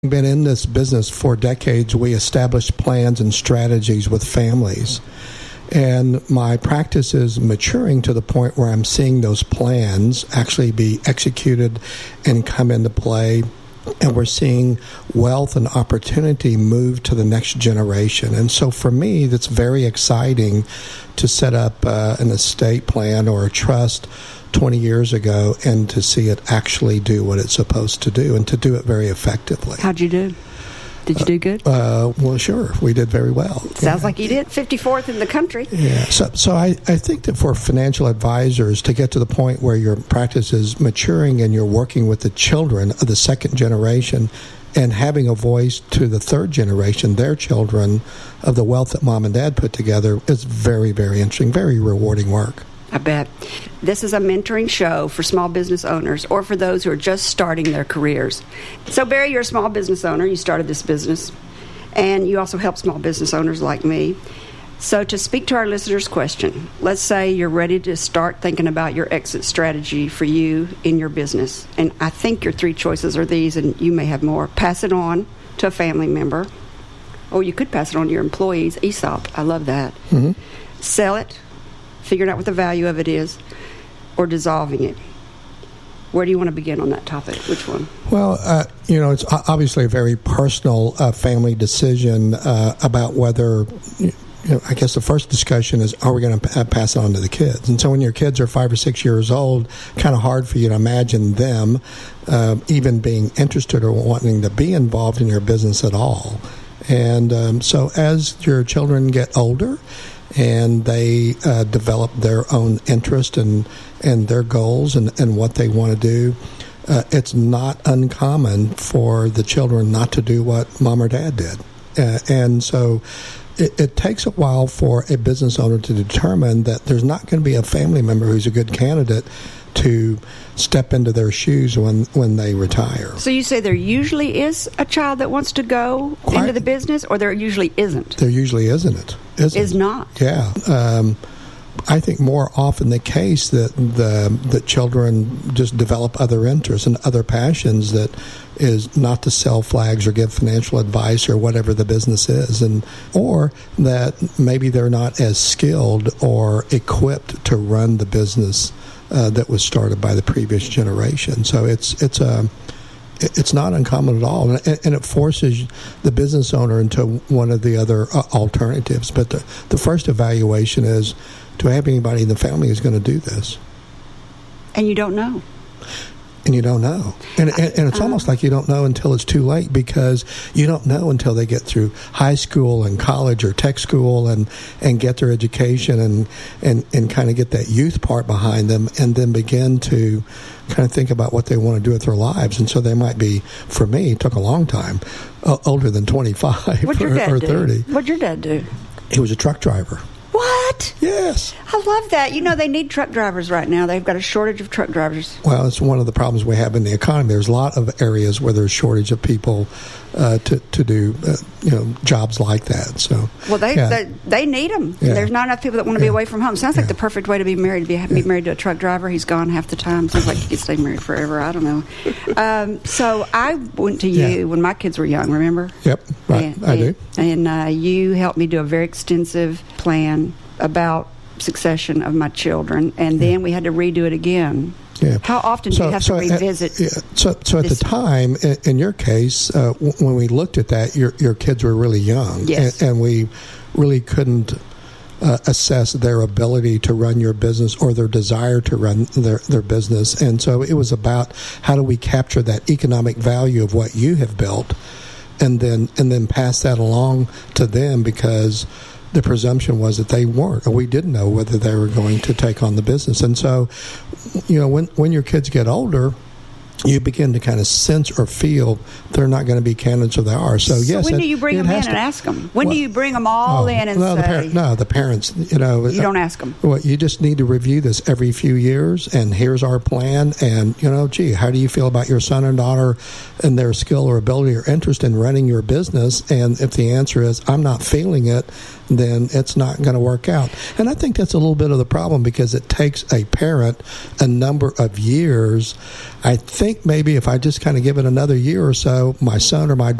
Been in this business for decades, we establish plans and strategies with families. And my practice is maturing to the point where I'm seeing those plans actually be executed and come into play. And we're seeing wealth and opportunity move to the next generation. And so for me, that's very exciting to set up an estate plan or a trust 20 years ago and to see it actually do what it's supposed to do and to do it very effectively. How'd you do? Did you do good? Well, sure. We did very well. Sounds like you did. 54th in the country. Yeah. So I think that for financial advisors to get to the point where your practice is maturing and you're working with the children of the second generation and having a voice to the third generation, their children, of the wealth that mom and dad put together is very, very interesting, very rewarding work. I bet. This is a mentoring show for small business owners or for those who are just starting their careers. So, Barry, you're a small business owner. You started this business, and you also help small business owners like me. So, to speak to our listeners' question, let's say you're ready to start thinking about your exit strategy for you in your business. And I think your three choices are these, and you may have more. Pass it on to a family member. Or you could pass it on to your employees. ESOP, I love that. Mm-hmm. Sell it. Figuring out what the value of it is, or dissolving it. Where do you want to begin on that topic? Which one? Well, it's obviously a very personal family decision about whether, I guess the first discussion is, are we going to pass it on to the kids? And so when your kids are 5 or 6 years old, kind of hard for you to imagine them even being interested or wanting to be involved in your business at all. And so as your children get older, and they develop their own interest and their goals and what they want to do, it's not uncommon for the children not to do what mom or dad did. And so it takes a while for a business owner to determine that there's not going to be a family member who's a good candidate to step into their shoes when they retire. So you say there usually is a child that wants to go into the business, or there usually isn't? There usually isn't. Is not? Yeah. I think more often the case that the children just develop other interests and other passions that is not to sell flags or give financial advice or whatever the business is, or that maybe they're not as skilled or equipped to run the business that was started by the previous generation. So it's not uncommon at all, and it forces the business owner into one of the other alternatives. But the first evaluation is, do I have anybody in the family who's going to do this? And you don't know. And you don't know. And it's almost like you don't know until it's too late, because you don't know until they get through high school and college or tech school and get their education and kind of get that youth part behind them, and then begin to kind of think about what they want to do with their lives. And so they might be, for me, it took a long time, older than 25 or 30. What'd your dad do? He was a truck driver. What? Yes. I love that. They need truck drivers right now. They've got a shortage of truck drivers. Well, it's one of the problems we have in the economy. There's a lot of areas where there's shortage of people to do jobs like that. So, well, they need them. Yeah. There's not enough people that want to be away from home. Sounds like the perfect way to be married. Be married to a truck driver. He's gone half the time. Sounds like you could stay married forever. I don't know. So I went to you when my kids were young. Remember? Yep. Right. I do. And you helped me do a very extensive plan about succession of my children, and then we had to redo it again. Yeah. How often do you have to revisit? So at the time, in your case, when we looked at that, your kids were really young, yes. and we really couldn't assess their ability to run your business or their desire to run their business. And so it was about, how do we capture that economic value of what you have built, and then pass that along to them, because the presumption was that they weren't, or we didn't know whether they were going to take on the business. And so, when your kids get older, you begin to kind of sense or feel they're not going to be candidates, or they are. So yes. When do you bring them in and ask them? When do you bring them all in and say? The parents. You don't ask them. Well, you just need to review this every few years, and here's our plan. And how do you feel about your son and daughter and their skill or ability or interest in running your business? And if the answer is, I'm not feeling it, then it's not going to work out. And I think that's a little bit of the problem, because it takes a parent a number of years, I think, think maybe if I just kind of give it another year or so, my son or my